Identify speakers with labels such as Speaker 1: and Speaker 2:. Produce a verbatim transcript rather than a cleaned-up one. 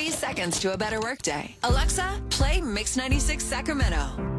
Speaker 1: Three seconds to a better workday. Alexa, play Mix ninety-six Sacramento.